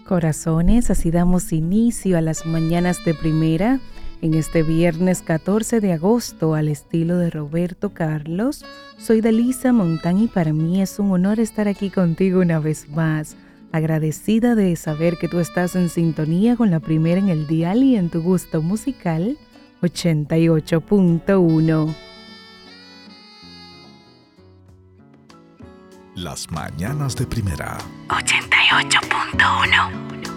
Corazones, así damos inicio a las mañanas de primera en este viernes 14 de agosto al estilo de Roberto Carlos. Soy Dalisa Montán y para mí es un honor estar aquí contigo una vez más. Agradecida de saber que tú estás en sintonía con la primera en el dial y en tu gusto musical 88.1. Las mañanas de primera 88.1.